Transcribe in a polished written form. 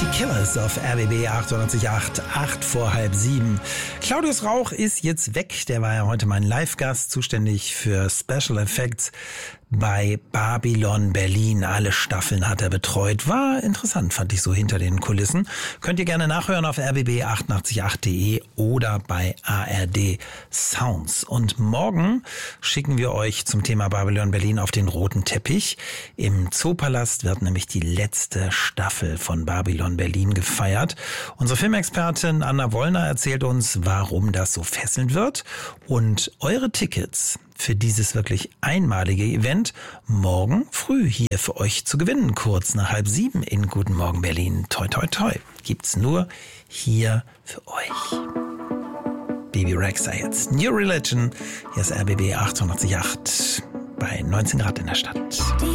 Die Killers auf RBB 98.8, 6:08. Claudius Rauch ist jetzt weg. Der war ja heute mein Live-Gast, zuständig für Special Effects bei Babylon Berlin. Alle Staffeln hat er betreut. War interessant, fand ich so hinter den Kulissen. Könnt ihr gerne nachhören auf rbb888.de oder bei ARD Sounds. Und morgen schicken wir euch zum Thema Babylon Berlin auf den roten Teppich. Im Zoopalast wird nämlich die letzte Staffel von Babylon Berlin gefeiert. Unsere Filmexpertin Anna Wollner erzählt uns, warum das so fesselnd wird. Und eure Tickets für dieses wirklich einmalige Event morgen früh hier für euch zu gewinnen, kurz nach 6:30 in Guten Morgen Berlin. Toi, toi, toi. Gibt's nur hier für euch. Bebe Rexha jetzt. New Religion. Hier ist RBB 98.8 bei 19 Grad in der Stadt.